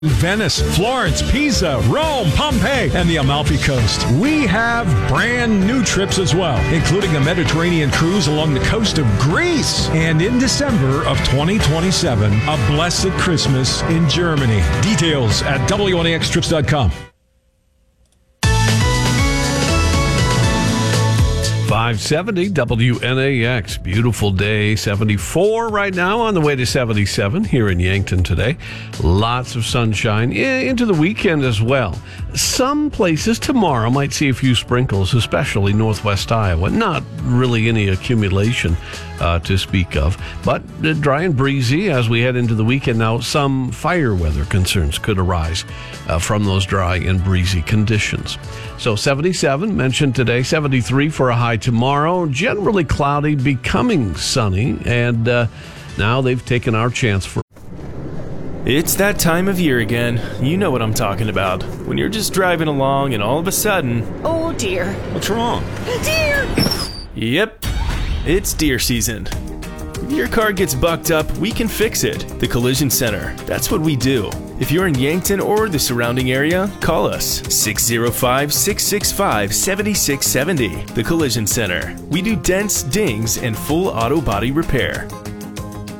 Venice, Florence, Pisa, Rome, Pompeii, and the Amalfi Coast. We have brand new trips as well, including a Mediterranean cruise along the coast of Greece. And in December of 2027, a blessed Christmas in Germany. Details at WNAXtrips.com. 570 WNAX. Beautiful day. 74 right now, on the way to 77 here in Yankton today. Lots of sunshine into the weekend as well. Some places tomorrow might see a few sprinkles, especially northwest Iowa. Not really any accumulation to speak of, but dry and breezy as we head into the weekend. Now, some fire weather concerns could arise from those dry and breezy conditions. So 77 mentioned today, 73 for a high tomorrow. Generally cloudy, becoming sunny, and now they've taken our chance for. It's that time of year again. You know what I'm talking about. When you're just driving along and all of a sudden... Oh dear. What's wrong? Deer! Yep, it's deer season. If your car gets bucked up, we can fix it. The Collision Center. That's what we do. If you're in Yankton or the surrounding area, call us 605-665-7670. The Collision Center. We do dents, dings, and full auto body repair.